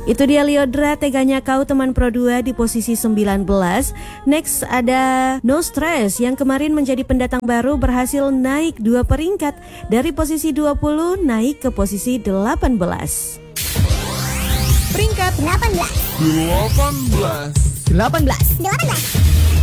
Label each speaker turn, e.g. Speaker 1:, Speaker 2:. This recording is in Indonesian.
Speaker 1: Itu dia Liodra, Teganya Kau teman Pro 2 di posisi 19. Next ada No Stress yang kemarin menjadi pendatang baru, berhasil naik 2 peringkat dari posisi 20 naik ke posisi 18.
Speaker 2: Peringkat
Speaker 3: 18.
Speaker 2: 18.